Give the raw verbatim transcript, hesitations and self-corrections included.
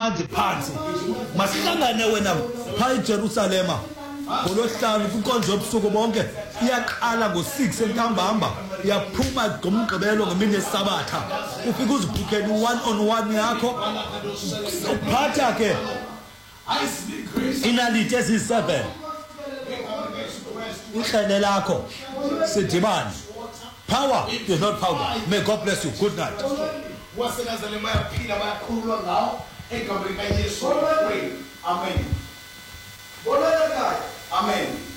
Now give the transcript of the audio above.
manje phansi masihlangane wena pha eJerusalema ngolosihlanu kwinkonzo yobusuku bonke iyaqala ngo six entambama iyaphuma ngomgqibelo ngemini yesabatha ufika uzibhukeni one on one yakho uphatha ke inalite ezi-seven ihlele lakho sidibane. Power is not power. May God bless you. Good night. Amen. Amen.